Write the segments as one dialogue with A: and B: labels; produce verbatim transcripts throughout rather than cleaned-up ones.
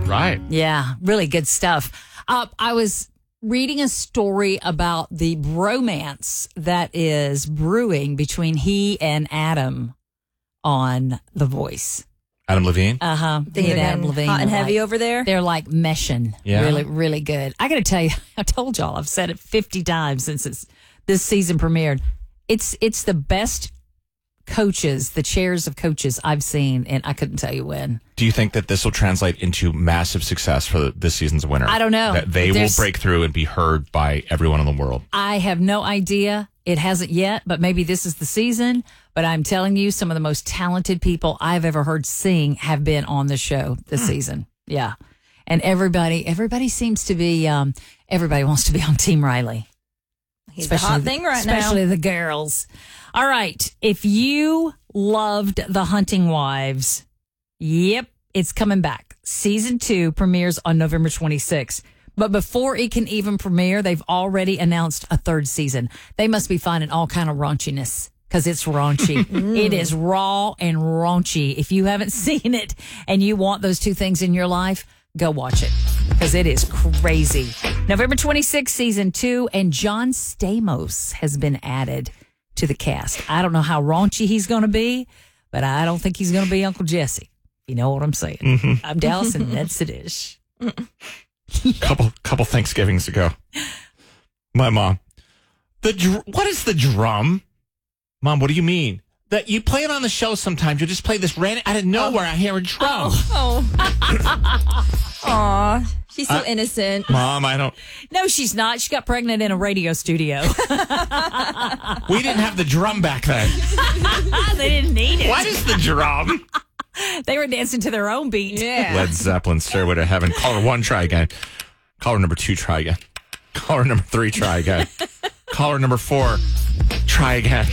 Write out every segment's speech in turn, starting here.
A: Right.
B: Yeah, really good stuff. Uh, I was reading a story about the bromance that is brewing between he and Adam on The Voice.
A: Adam Levine?
B: Uh huh.
C: Think they're
B: Adam
C: getting
B: Levine.
C: hot and
B: are
C: heavy
B: like-
C: over there?
B: They're like meshing.
A: Yeah.
B: Really, really good. I got to tell you, I told y'all, I've said it fifty times since it's, this season premiered. It's it's the best coaches, the chairs of coaches I've seen, and I couldn't tell you when.
A: Do you think that this will translate into massive success for this season's winner?
B: I don't know.
A: That they
B: There's-
A: will break through and be heard by everyone in the world.
B: I have no idea. It hasn't yet, but maybe this is the season. But I'm telling you, some of the most talented people I've ever heard sing have been on the show this
A: Hmm.
B: season. Yeah. And everybody, everybody seems to be, um, everybody wants to be on Team Riley.
C: He's the hot thing right now.
B: Especially the girls. All right. If you loved The Hunting Wives, yep, it's coming back. Season two premieres on November twenty-sixth. But before it can even premiere, they've already announced a third season. They must be finding all kind of raunchiness because it's raunchy. It is raw and raunchy. If you haven't seen it and you want those two things in your life, go watch it because it is crazy. November twenty-sixth, season two, and John Stamos has been added to the cast. I don't know how raunchy he's going to be, but I don't think he's going to be Uncle Jesse. You know what I'm saying?
A: Mm-hmm.
B: I'm Dallas, and that's the dish.
A: couple couple Thanksgivings ago, my mom, the dr- what is the drum? Mom, what do you mean? That you play it on the show sometimes. You just play this random out of nowhere. I hear a drum.
C: Oh. Aw. She's so
A: Uh,
C: innocent.
A: Mom, I don't.
B: No, she's not. She got pregnant in a radio studio.
A: We didn't have the drum back then.
B: They didn't need it.
A: What is the drum?
B: They were dancing to their own beat.
C: Yeah.
A: Led Zeppelin, Stairway to Heaven. Caller one, try again. Caller number two, try again. Caller number three, try again. Caller number four, try again.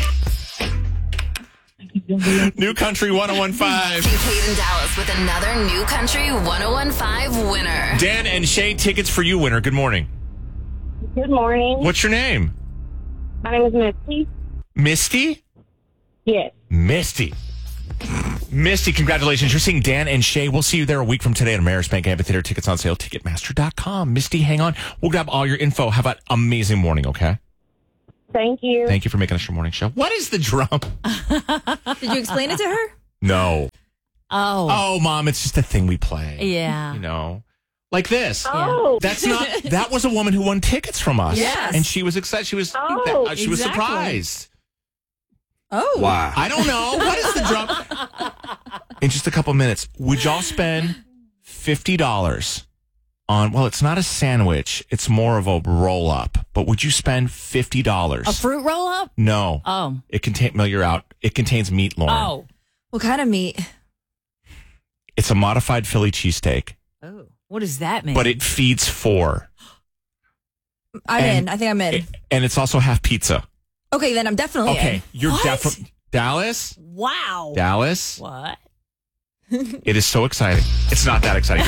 A: New Country one oh one five.
D: Kate and Dallas with another New Country one oh one five winner.
A: Dan and Shay, tickets for you, winner. Good morning.
E: Good morning.
A: What's your name?
E: My name is Misty.
A: Misty?
E: Yes.
A: Misty. Misty, congratulations. You're seeing Dan and Shay. We'll see you there a week from today at Ameris Bank Amphitheater. Tickets on sale, Ticketmaster dot com. Misty, hang on. We'll grab all your info. Have an amazing morning, okay?
E: Thank you.
A: Thank you for making us your morning show. What is the drum?
C: Did you explain it to her?
A: No.
B: Oh.
A: Oh, Mom, it's just a thing we play.
B: Yeah.
A: You know, like this.
E: Oh.
A: That's not, that was a woman who won tickets from us.
C: Yes.
A: And she was excited. She was,
E: Oh,
A: that- she was
C: exactly.
A: surprised.
C: Oh.
F: Wow.
A: I don't know. What is the drum? In just a couple minutes, would y'all spend fifty dollars on, well, it's not a sandwich. It's more of a roll up. But would you spend fifty dollars?
B: A fruit roll up?
A: No.
B: Oh.
A: It contains, no, you're out. It contains meat, Lauren.
B: Oh.
C: What kind of meat?
A: It's a modified Philly cheesesteak,
B: Oh. What does that mean?
A: but it feeds four.
C: I'm
A: And-
C: in. I think I'm in.
A: And it's also half pizza.
C: Okay, then I'm definitely
A: Okay.
C: in.
A: You're
B: What?
A: definitely, Dallas,
B: Wow.
A: Dallas,
B: What?
A: it is so exciting. It's not that exciting.